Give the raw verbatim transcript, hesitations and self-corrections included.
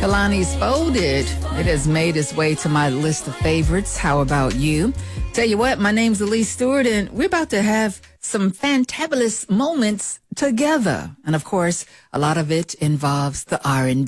Kalani's Folded. It has made its way to my list of favorites. How about you? Tell you what, my name's Elise Stewart, and we're about to have some fantabulous moments together. And of course, a lot of it involves the R and B.